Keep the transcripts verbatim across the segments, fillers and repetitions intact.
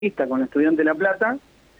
con Estudiantes de La Plata,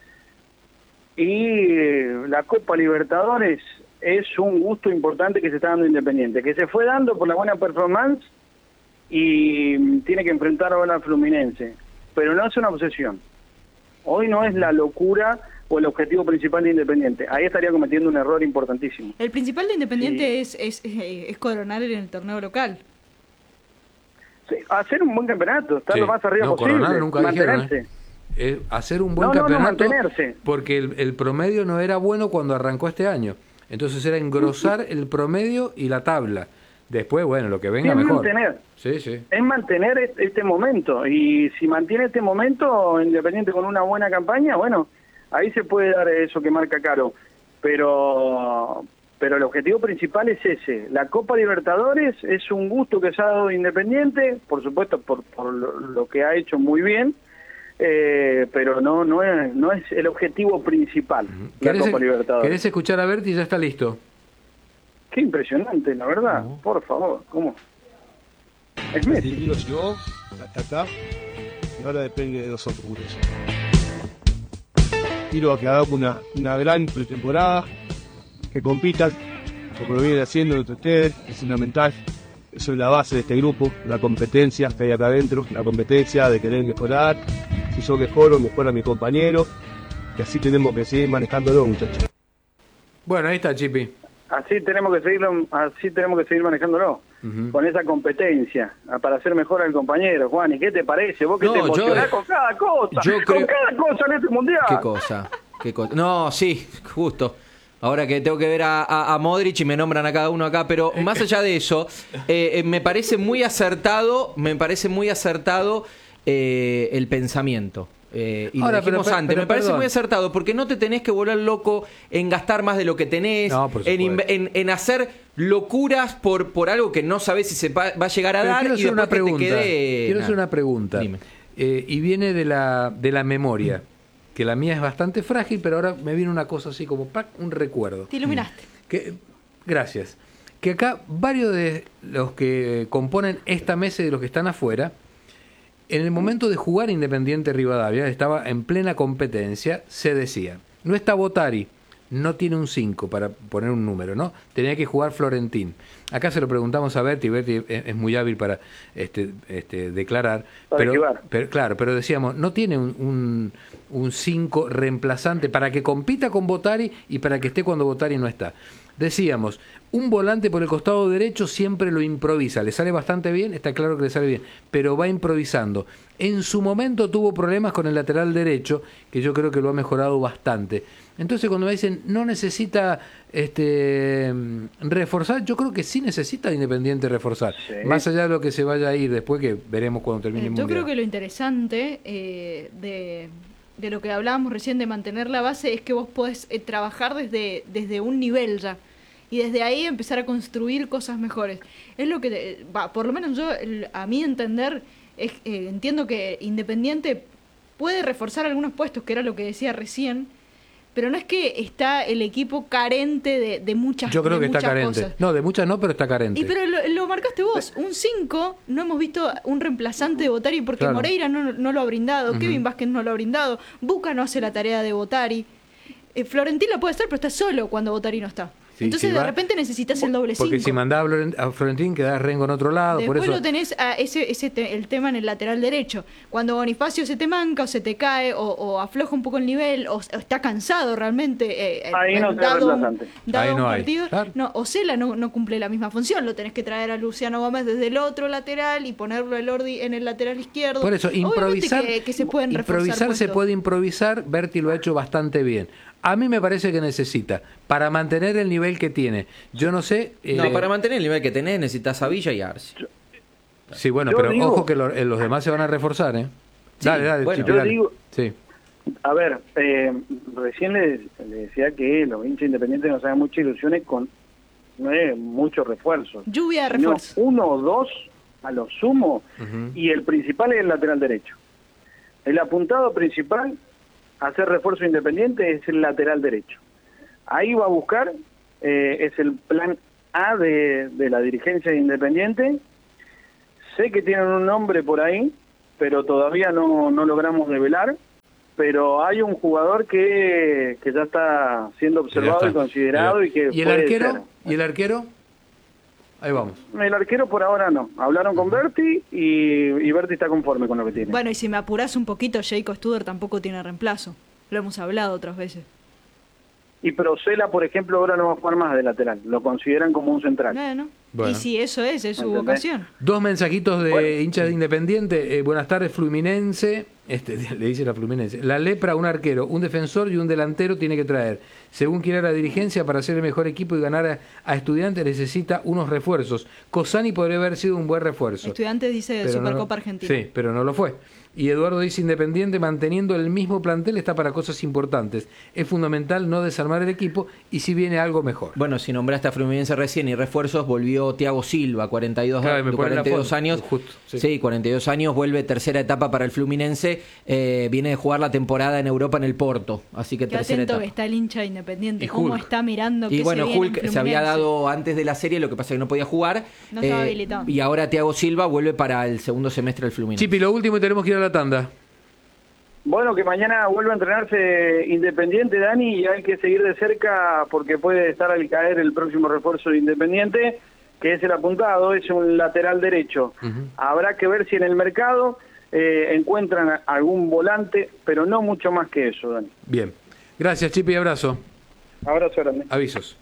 y eh, la Copa Libertadores es un gusto importante que se está dando Independiente, que se fue dando por la buena performance y tiene que enfrentar ahora al Fluminense, pero no es una obsesión. Hoy no es la locura o el objetivo principal de Independiente. Ahí estaría cometiendo un error importantísimo. El principal de Independiente Sí. es, es, es coronar en el torneo local. Sí, hacer un buen campeonato, estar Sí. lo más arriba no, posible, coronar nunca mantenerse. Dijeron, ¿eh? Eh, hacer un buen no, no, campeonato, no, mantenerse. porque el, el promedio no era bueno cuando arrancó este año. Entonces era engrosar el promedio y la tabla. Después, bueno, lo que venga Sí, es mejor. mantener. Sí, sí. Es mantener este, este momento. Y si mantiene este momento, Independiente con una buena campaña, bueno, ahí se puede dar eso que marca Caro. Pero pero el objetivo principal es ese. La Copa Libertadores es un gusto que se ha dado Independiente, por supuesto por, por lo, lo que ha hecho muy bien, eh, pero no no es no es el objetivo principal, la Copa Libertadores. ¿Querés escuchar a Berti? Ya está listo. Qué impresionante, la verdad. No. Por favor, ¿cómo? Es Messi. Divino llegó hasta acá y ahora depende de nosotros, muchachos. Quiero que hagamos una, una gran pretemporada, que compitan, como lo vienen haciendo entre ustedes, es fundamental. Eso es la base de este grupo, la competencia que hay acá adentro, la competencia de querer mejorar. Si yo mejoro, mejora mi compañero, y así tenemos que seguir manejándolo, muchachos. Bueno, ahí está, Chipi. Así tenemos que seguirlo, así tenemos que seguir manejándolo, uh-huh. con esa competencia, para hacer mejor al compañero. Juan, ¿y qué te parece? Vos que no, te emocionás yo, con cada cosa, yo con creo... cada cosa en este mundial. ¿Qué cosa? ¿Qué cosa? No, sí, justo. Ahora que tengo que ver a, a, a Modric y me nombran a cada uno acá, pero más allá de eso, eh, eh, me parece muy acertado, me parece muy acertado eh, el pensamiento. Eh, y Ahora, lo dijimos pero, antes, pero, me parece perdón. muy acertado, porque no te tenés que volver loco en gastar más de lo que tenés, no, en, en, en hacer locuras por, por algo que no sabés si se va, va a llegar a pero dar, y después una pregunta, que te quede... Quiero nah. hacer una pregunta, eh, y viene de la, de la memoria, que la mía es bastante frágil, pero ahora me viene una cosa así como ¡pac! Un recuerdo. Te iluminaste. Que, gracias. Que acá varios de los que componen esta mesa y de los que están afuera, en el momento de jugar Independiente Rivadavia, estaba en plena competencia, se decía, no está Botari, no tiene un cinco para poner un número, ¿no? Tenía que jugar Florentín. Acá se lo preguntamos a Berti, Berti es, es muy hábil para este, este, declarar, pero, pero claro, pero decíamos, no tiene un un cinco reemplazante para que compita con Botari y para que esté cuando Botari no está. Decíamos, un volante por el costado derecho siempre lo improvisa, le sale bastante bien, está claro que le sale bien, pero va improvisando. En su momento tuvo problemas con el lateral derecho, que yo creo que lo ha mejorado bastante. Entonces cuando me dicen, no necesita este reforzar, yo creo que sí necesita Independiente reforzar, sí. Más allá de lo que se vaya a ir después, que veremos cuando termine eh, el yo mundial. Yo creo que lo interesante eh, de... de lo que hablábamos recién de mantener la base es que vos podés eh, trabajar desde, desde un nivel ya y desde ahí empezar a construir cosas mejores. Es lo que, va, por lo menos yo, el, a mi entender, es, eh, entiendo que Independiente puede reforzar algunos puestos, que era lo que decía recién, pero no es que está el equipo carente de, de muchas cosas. Yo creo que está carente. Cosas. No, de muchas no, pero está carente. Y pero lo, lo marcaste vos, un cinco, no hemos visto un reemplazante de Botari porque claro. Moreira no, no lo ha brindado, uh-huh. Kevin Vázquez no lo ha brindado, Buca no hace la tarea de Botari, eh, Florentín la puede hacer, pero está solo cuando Botari no está. Sí, Entonces si de va, repente necesitas el doble cinco. Porque si mandás a Florentín quedás Rengo en otro lado. Después por eso... lo tenés a ese, ese te, el tema en el lateral derecho. Cuando Bonifacio se te manca o se te cae o, o afloja un poco el nivel o, o está cansado realmente. Eh, Ahí no dado un, dado Ahí no un hay. partido. Claro. No, Ocela no, no cumple la misma función. Lo tenés que traer a Luciano Gómez desde el otro lateral y ponerlo el Ordi en el lateral izquierdo. Por eso, improvisar. Que, que se pueden improvisar se puede improvisar. Berti lo ha hecho bastante bien. A mí me parece que necesita, para mantener el nivel que tiene. Yo no sé... Eh... No, para mantener el nivel que tenés necesitas a Villa y a Arce. Sí, bueno, yo pero digo, ojo que lo, los demás se van a reforzar, ¿eh? Sí, dale, dale, bueno, Chipi, yo dale. digo... Sí. A ver, eh, recién le, le decía que los hinchas independientes nos hacen muchas ilusiones con no es, muchos refuerzos. Lluvia de refuerzos. Uno o dos a lo sumo, uh-huh. Y el principal es el lateral derecho. El apuntado principal hacer refuerzo independiente es el lateral derecho. Ahí va a buscar, eh, es el plan A de, de la dirigencia de Independiente. Sé que tienen un nombre por ahí, pero todavía no, no logramos develar. pero hay un jugador que, que ya está siendo observado está. y considerado y que ¿Y el puede arquero? ser. ¿Y el arquero? Ahí vamos. El arquero por ahora no. Hablaron con Berti y, y Berti está conforme con lo que tiene. Bueno, y si me apurás un poquito, Jacob Studer tampoco tiene reemplazo. Lo hemos hablado otras veces. Y Procela, por ejemplo, ahora no va a jugar más de lateral. Lo consideran como un central. Bueno, Bueno. y si eso es, es su ¿Entendés? vocación. Dos mensajitos de Bueno. hinchas de Independiente. Eh, buenas tardes, Fluminense. Este, le dice la Fluminense. La lepra, un arquero, un defensor y un delantero tiene que traer. Según quiera la dirigencia, para ser el mejor equipo y ganar a, a Estudiantes necesita unos refuerzos. Cosani podría haber sido un buen refuerzo. Estudiantes dice de Pero no- Supercopa Argentina. Sí, pero no lo fue. Y Eduardo dice, Independiente manteniendo el mismo plantel está para cosas importantes. Es fundamental no desarmar el equipo y si viene algo mejor. Bueno, si nombraste a Fluminense recién y refuerzos, volvió Thiago Silva, cuarenta y dos, Claro, me ponen la cuarenta y dos foto, años. justo, sí. sí. cuarenta y dos años, vuelve tercera etapa para el Fluminense. Eh, viene de jugar la temporada en Europa en el Porto, así que Qué tercera atento etapa. que está el hincha de Independiente. Y Cómo Hulk. está mirando Y qué bueno, se viene en Hulk se había Fluminense. dado antes de la serie, lo que pasa es que no podía jugar. No estaba habilitado. Y ahora Thiago Silva vuelve para el segundo semestre del Fluminense. Chipi, lo último y tenemos que ir a la tanda. Bueno, que mañana vuelva a entrenarse Independiente, Dani, y hay que seguir de cerca porque puede estar al caer el próximo refuerzo de Independiente, que es el apuntado, es un lateral derecho. Ujú. Habrá que ver si en el mercado eh, encuentran algún volante, pero no mucho más que eso, Dani. Bien. Gracias, Chipi, abrazo. Abrazo grande. Avisos.